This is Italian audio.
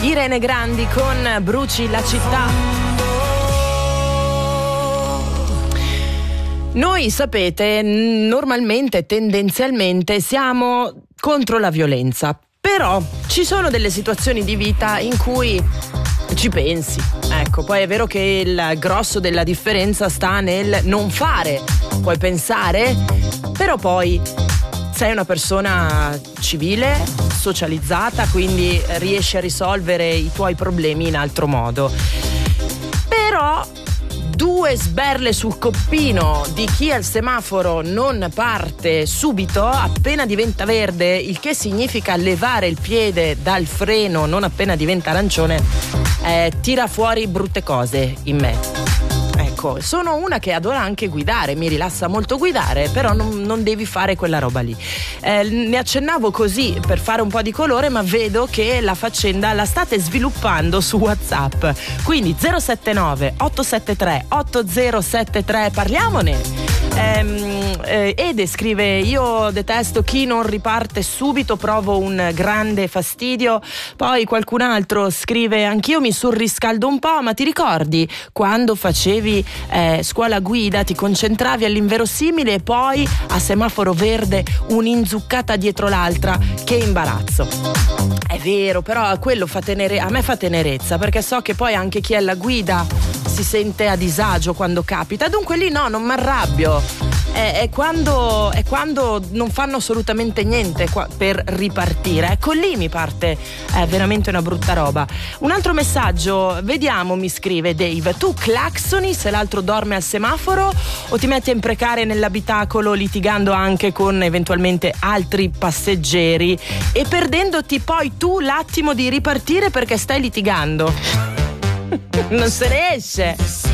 Irene Grandi con Bruci la città. Noi, sapete, normalmente, tendenzialmente siamo contro la violenza, però ci sono delle situazioni di vita in cui ci pensi. Ecco, poi è vero che il grosso della differenza sta nel non fare. Puoi pensare, però poi sei una persona civile, socializzata, quindi riesci a risolvere i tuoi problemi in altro modo. Però 2 sberle sul coppino di chi al semaforo non parte subito, appena diventa verde, il che significa levare il piede dal freno non appena diventa arancione, tira fuori brutte cose in me. Ecco, sono una che adora anche guidare, mi rilassa molto guidare, però non devi fare quella roba lì. Ne accennavo così per fare un po' di colore, ma vedo che la faccenda la state sviluppando su WhatsApp. Quindi 079 873 8073, parliamone. Ede scrive: io detesto chi non riparte subito, provo un grande fastidio. Poi qualcun altro scrive: anch'io mi surriscaldo un po', ma ti ricordi quando facevi scuola guida, ti concentravi all'inverosimile e poi a semaforo verde un'inzuccata dietro l'altra, che imbarazzo. È vero, però quello a me fa tenerezza, perché so che poi anche chi è alla guida si sente a disagio quando capita, dunque lì no, non mi arrabbio. È quando non fanno assolutamente niente per ripartire. Ecco, lì mi parte veramente una brutta roba. Un altro messaggio, vediamo, mi scrive Dave: tu claxoni se l'altro dorme al semaforo o ti metti a imprecare nell'abitacolo litigando anche con eventualmente altri passeggeri e perdendoti poi tu l'attimo di ripartire perché stai litigando? Non se ne esce.